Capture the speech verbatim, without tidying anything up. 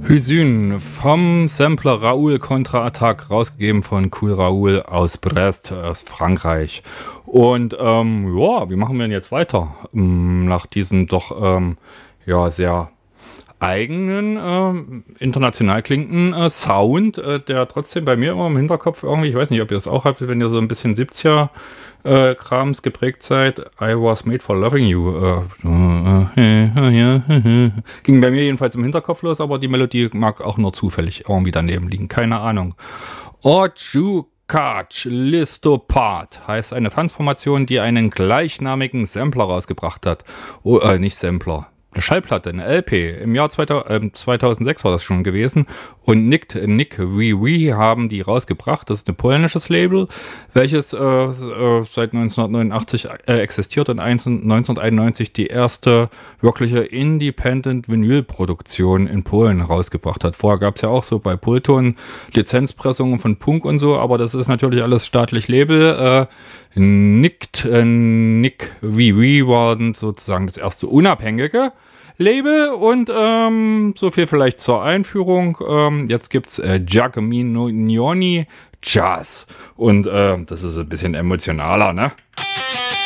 Hysyn vom Sampler Raoul Kontra-Attack, rausgegeben von Cool Raoul aus Brest, aus Frankreich. Und ähm, ja, wie machen wir denn jetzt weiter? Ähm, nach diesem doch ähm, ja sehr eigenen, äh, international klingenden äh, Sound, äh, der trotzdem bei mir immer im Hinterkopf irgendwie, ich weiß nicht, ob ihr das auch habt, wenn ihr so ein bisschen siebziger äh, Krams geprägt seid. I was made for loving you. Äh, ging bei mir jedenfalls im Hinterkopf los, aber die Melodie mag auch nur zufällig irgendwie daneben liegen. Keine Ahnung. Ojukac Listopad heißt eine Transformation, die einen gleichnamigen Sampler rausgebracht hat. Oh, äh, nicht Sampler. Eine Schallplatte, eine L P. Im Jahr zweitausendsechs war das schon gewesen. Und Nick, Nick Wee Wee haben die rausgebracht. Das ist ein polnisches Label, welches äh, äh, seit neunzehnhundertneunundachtzig äh, existiert und neunzehnhunderteinundneunzig die erste wirkliche Independent-Vinyl-Produktion in Polen rausgebracht hat. Vorher gab es ja auch so bei Pulton Lizenzpressungen von Punk und so, aber das ist natürlich alles staatlich Label. Äh, Nick, äh, Nick Wee Wee war sozusagen das erste unabhängige Label und ähm, so viel vielleicht zur Einführung. Ähm, jetzt gibt's äh, Giacomino Jazz und äh, das ist ein bisschen emotionaler, ne?